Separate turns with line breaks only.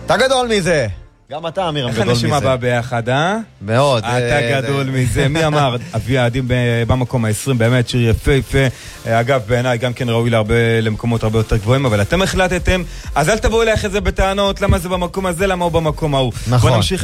אתה גדול מזה. גם אתה, אמירם, גדול מזה.
איך הנשימה באה ביחד, אה?
מאוד.
אתה גדול מזה. מי אמר? אבי העדים במקום ה-20, באמת שיר יפה יפה. אגב, בעיניי גם כן ראוי למקומות הרבה יותר גבוהים, אבל אתם החלטתם, אז אל תבואו אליי אחרי זה בטענות, למה זה במקום הזה, למה הוא במקום ההוא.
נכון.
בוא נמשיך